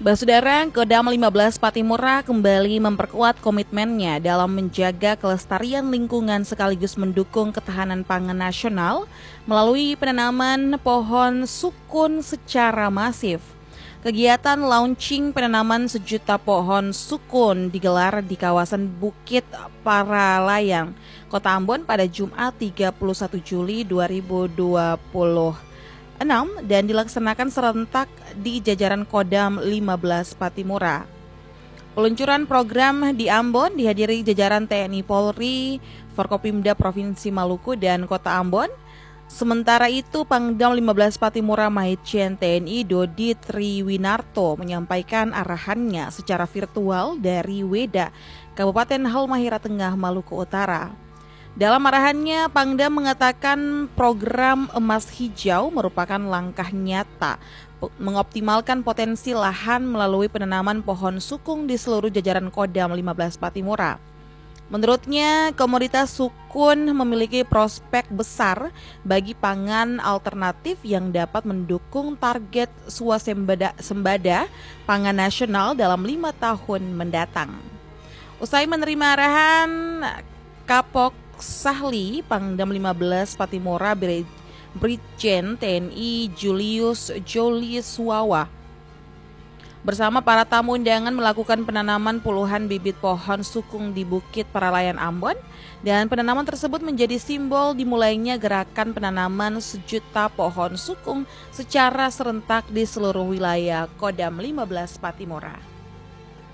Saudara, Kodam 15 Patimura kembali memperkuat komitmennya dalam menjaga kelestarian lingkungan sekaligus mendukung ketahanan pangan nasional melalui penanaman pohon sukun secara masif. Kegiatan launching penanaman 1.000.000 pohon sukun digelar di kawasan Bukit Paralayang, Kota Ambon pada Jumat 31 Juli 2026 dan dilaksanakan serentak di jajaran Kodam 15 Patimura. Peluncuran program di Ambon dihadiri jajaran TNI Polri, Forkopimda Provinsi Maluku dan Kota Ambon. Sementara itu, Pangdam 15 Patimura Majen TNI Dodi Triwinarto menyampaikan arahannya secara virtual dari Weda, Kabupaten Halmahera Tengah, Maluku Utara. Dalam arahannya, Pangdam mengatakan program Emas Hijau merupakan langkah nyata mengoptimalkan potensi lahan melalui penanaman pohon sukun di seluruh jajaran Kodam 15 Patimura. Menurutnya, komoditas sukun memiliki prospek besar bagi pangan alternatif yang dapat mendukung target swasembada pangan nasional dalam 5 tahun mendatang. Usai menerima arahan, Kapok Sahli Pangdam 15 Patimura Brigjen TNI Julius Jolisuawa bersama para tamu undangan melakukan penanaman puluhan bibit pohon sukun di Bukit Paralayang Ambon, dan penanaman tersebut menjadi simbol dimulainya gerakan penanaman 1.000.000 pohon sukun secara serentak di seluruh wilayah Kodam 15 Patimura.